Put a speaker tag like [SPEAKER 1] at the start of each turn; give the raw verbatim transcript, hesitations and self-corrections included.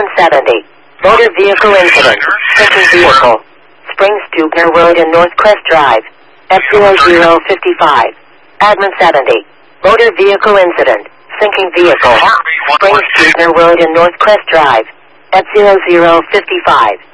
[SPEAKER 1] Admin seventy. Motor vehicle incident. Sinking vehicle. Springs Stubner Road in North Crest Drive. F zero zero fifty-five. Admin seventy. Motor vehicle incident. Sinking vehicle. Springs Stubner Road in North Crest Drive. F zero zero fifty-five.